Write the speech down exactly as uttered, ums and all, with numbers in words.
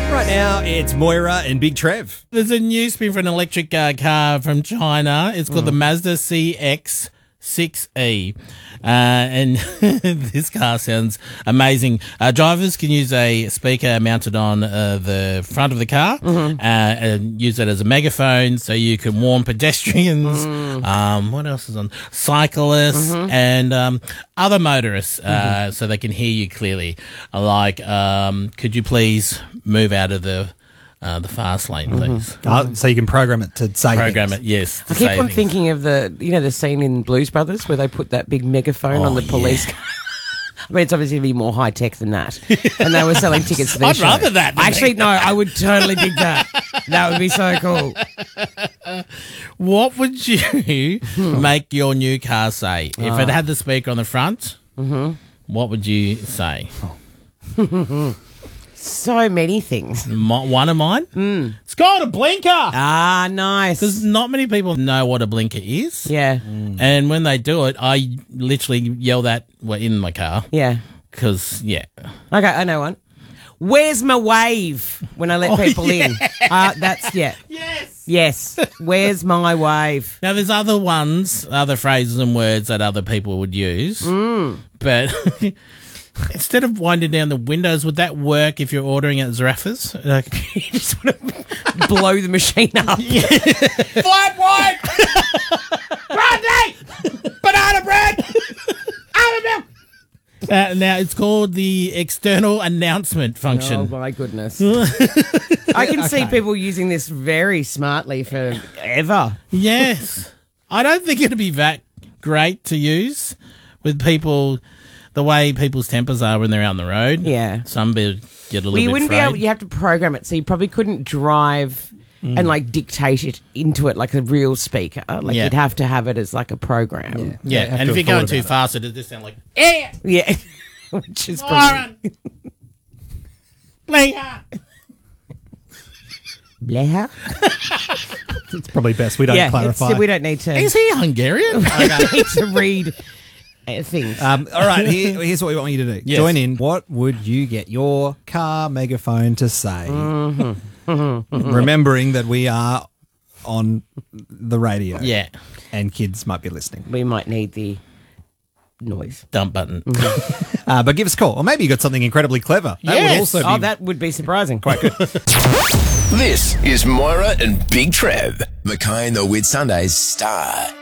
Right now, it's Moira and Big Trev. There's a new spin for an electric uh, car from China. It's called mm. the Mazda C X six E. Uh, and this car sounds amazing. Uh, drivers can use a speaker mounted on uh, the front of the car mm-hmm. uh, and use it as a megaphone so you can warn pedestrians. Mm. Um, what else is on? Cyclists mm-hmm. and um, other motorists uh, mm-hmm. so they can hear you clearly. Like, um, could you please move out of the Uh, the fast lane, please. Mm-hmm. Oh, so you can program it to say Program things. it, yes. I keep on things. thinking of the, you know, the scene in Blues Brothers where they put that big megaphone oh, on the police yeah. car. I mean, it's obviously going to be more high tech than that. And they were selling tickets to their I'd show. rather that. Actually, no, I would totally dig that. That would be so cool. What would you make your new car say? If oh. it had the speaker on the front, mm-hmm. what would you say? So many things. My, one of mine? Mm. It's called a blinker. Ah, nice. Because not many people know what a blinker is. Yeah. Mm. And when they do it, I literally yell that well, in my car. Yeah. Because, yeah. Okay, I know one. Where's my wave when I let oh, people yeah. in? Uh, that's, yeah. Yes. Yes. Where's my wave? Now, there's other ones, other phrases and words that other people would use. Mm. But... instead of winding down the windows, would that work if you're ordering at Zaraffa's? Like, you just want to blow the machine up. Yeah. Flat white! Brandy! Banana bread! Almond milk! Uh, now, it's called the external announcement function. Oh, my goodness. I can see okay. people using this very smartly forever. Yes. I don't think it'd be that great to use with people... the way people's tempers are when they're out on the road. Yeah. Some be, get a little well, you bit wouldn't frayed. be able, you have to program it, so you probably couldn't drive mm. and like dictate it into it like a real speaker. Like yeah. you'd have to have it as like a program. Yeah, yeah. yeah and if you're going too fast, it does sound like, yeah. Yeah. Which is probably... Bleha. Bleha? It's probably best we don't yeah, clarify. We don't need to... Is he Hungarian? We don't need to read... things. Um, all right, here, here's what we want you to do. Yes. Join in. What would you get your car megaphone to say? Mm-hmm. Remembering that we are on the radio. Yeah. And kids might be listening. We might need the noise. Dump button. Mm-hmm. uh, but give us a call. Or maybe you got something incredibly clever. That yes. would also be oh, that would be surprising. Quite good. This is Moira and Big Trev. Mackay and the Whit Sundays Star